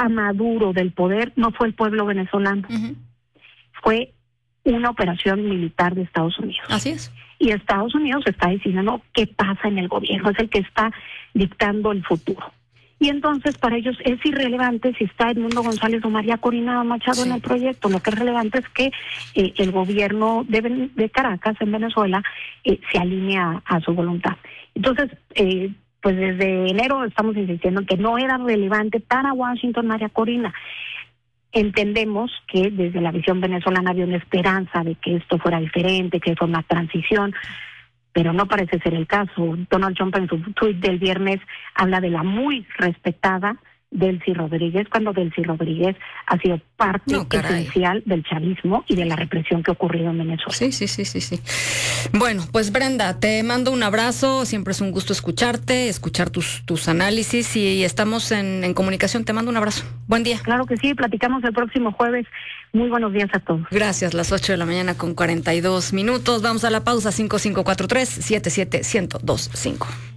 a Maduro del poder no fue el pueblo venezolano, fue una operación militar de Estados Unidos. Así es. Y Estados Unidos está diciendo qué pasa en el gobierno, es el que está dictando el futuro. Y entonces para ellos es irrelevante si está Edmundo González o María Corina Machado en el proyecto. Lo que es relevante es que el gobierno de Caracas, en Venezuela, se alinea a su voluntad. Entonces, pues desde enero estamos insistiendo en que no era relevante para Washington María Corina. Entendemos que desde la visión venezolana había una esperanza de que esto fuera diferente, que fuera una transición, pero no parece ser el caso. Donald Trump en su tuit del viernes habla de la muy respetada Delcy Rodríguez, cuando Delcy Rodríguez ha sido parte esencial del chavismo y de la represión que ha ocurrido en Venezuela. Sí. Bueno, pues Brenda, te mando un abrazo, siempre es un gusto escucharte, escuchar tus análisis y estamos en comunicación, te mando un abrazo. Buen día. Claro que sí, platicamos el próximo jueves. Muy buenos días a todos. Gracias, las 8:42 a.m. Vamos a la pausa, 5543-77125.